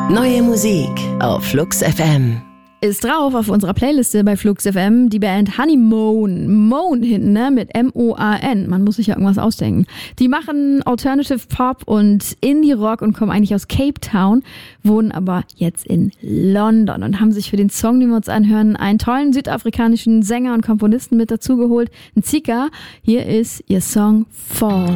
Neue Musik auf Flux FM. Ist drauf auf unserer Playliste bei Flux FM die Band Honeymoon. Moan hinten, ne? Mit M-O-A-N. Man muss sich ja irgendwas ausdenken. Die machen Alternative Pop und Indie-Rock und kommen eigentlich aus Cape Town, wohnen aber jetzt in London und haben sich für den Song, den wir uns anhören, einen tollen südafrikanischen Sänger und Komponisten mit dazugeholt, einen Zika. Hier ist ihr Song Fall.